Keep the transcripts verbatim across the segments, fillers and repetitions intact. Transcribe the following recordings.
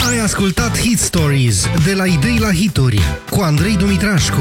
Ai ascultat Hit Stories de la idei la hituri cu Andrei Dumitrașcu.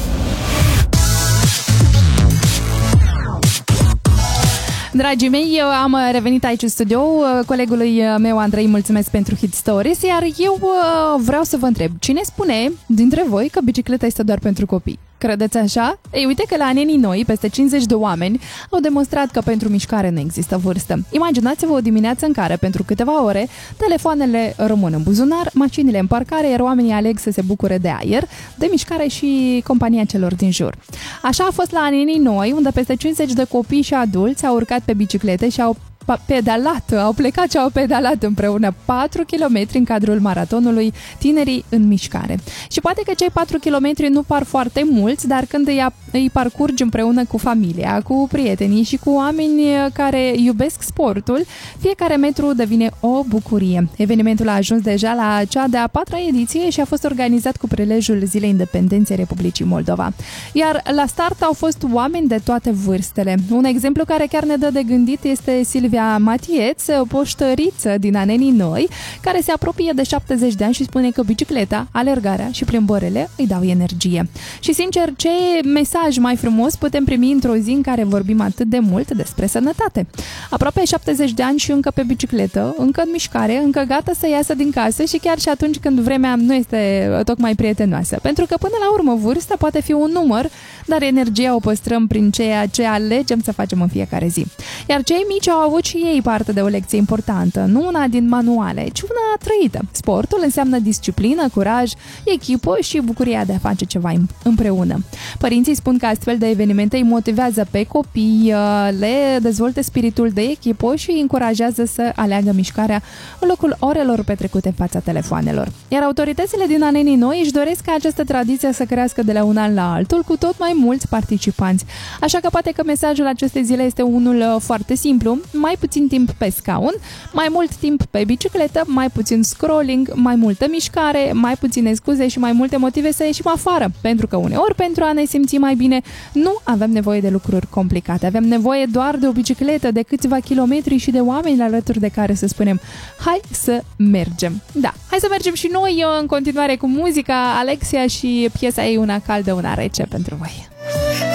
Dragii mei, eu am revenit aici în studio, colegului meu Andrei, mulțumesc pentru Hit Stories, iar eu vreau să vă întreb, cine spune dintre voi că bicicleta este doar pentru copii? Credeți așa? Ei, uite că la Nenii Noi, peste cincizeci de oameni au demonstrat că pentru mișcare nu există vârstă. Imaginați-vă o dimineață în care, pentru câteva ore, telefoanele rămân în buzunar, mașinile în parcare, iar oamenii aleg să se bucure de aer, de mișcare și compania celor din jur. Așa a fost la Nenii Noi, unde peste cincizeci de copii și adulți au urcat pe biciclete și au pedalat, au plecat și au pedalat împreună patru kilometri în cadrul maratonului Tinerii în Mișcare. Și poate că cei patru kilometri nu par foarte mulți, dar când îi, îi parcurgi împreună cu familia, cu prietenii și cu oameni care iubesc sportul, fiecare metru devine o bucurie. Evenimentul a ajuns deja la cea de-a patra ediție și a fost organizat cu prilejul Zilei Independenței Republicii Moldova. Iar la start au fost oameni de toate vârstele. Un exemplu care chiar ne dă de gândit este Silvia Matieț, poștăriță din Nenii Noi, care se apropie de șaptezeci de ani și spune că bicicleta, alergarea și plimbările îi dau energie. Și sincer, ce mesaj mai frumos putem primi într-o zi în care vorbim atât de mult despre sănătate? Aproape șaptezeci de ani și încă pe bicicletă, încă în mișcare, încă gata să iasă din casă și chiar și atunci când vremea nu este tocmai prietenoasă. Pentru că până la urmă vârsta poate fi un număr, dar energia o păstrăm prin ceea ce alegem să facem în fiecare zi. Iar cei mici au avut și ei parte de o lecție importantă, nu una din manuale, ci una trăită. Sportul înseamnă disciplină, curaj, echipă și bucuria de a face ceva împreună. Părinții spun că astfel de evenimente îi motivează pe copii, le dezvoltă spiritul de echipă și îi încurajează să aleagă mișcarea în locul orelor petrecute în fața telefoanelor. Iar autoritățile din Nenii Noi își doresc ca această tradiție să crească de la un an la altul cu tot mai mulți participanți. Așa că poate că mesajul acestei zile este unul foarte simplu: mai puțin timp pe scaun, mai mult timp pe bicicletă, mai puțin scrolling, mai multă mișcare, mai puține scuze și mai multe motive să ieșim afară. Pentru că uneori, pentru a ne simți mai bine, nu avem nevoie de lucruri complicate. Avem nevoie doar de o bicicletă, de câțiva kilometri și de oameni alături de care să spunem: hai să mergem. Da, hai să mergem și noi în continuare cu muzica. Alexia și piesa ei Una caldă, una rece pentru voi.